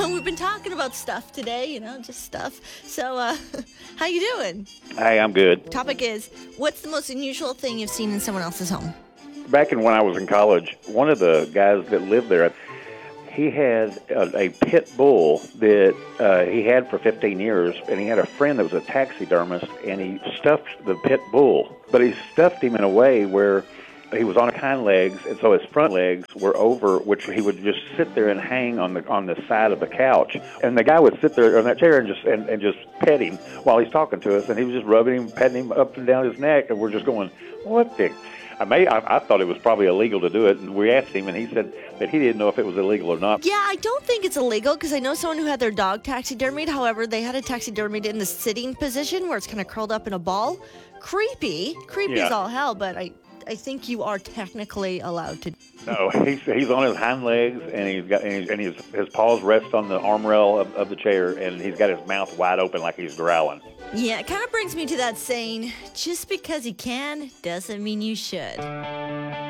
we've been talking about stuff today, just stuff. So, how you doing? Hey, I'm good. Topic is, what's the most unusual thing you've seen in someone else's home? Back when I was in college, one of the guys that lived there, he had a pit bull that he had for 15 years, and he had a friend that was a taxidermist, and he stuffed the pit bull. But he stuffed him in a way where he was on his hind legs, and so his front legs were over, which he would just sit there and hang on the side of the couch. And the guy would sit there on that chair and just pet him while he's talking to us, and he was just rubbing him, petting him up and down his neck, and we're just going, what the... I thought it was probably illegal to do it, and we asked him, and he said that he didn't know if it was illegal or not. Yeah, I don't think it's illegal, because I know someone who had their dog taxidermied. However, they had it taxidermied in the sitting position where it's kind of curled up in a ball. Creepy Yeah. as all hell, but I think you are technically allowed to. No, he's on his hind legs, and his paws rest on the armrest of the chair, and he's got his mouth wide open like he's growling. Yeah, it kind of brings me to that saying, just because you can doesn't mean you should.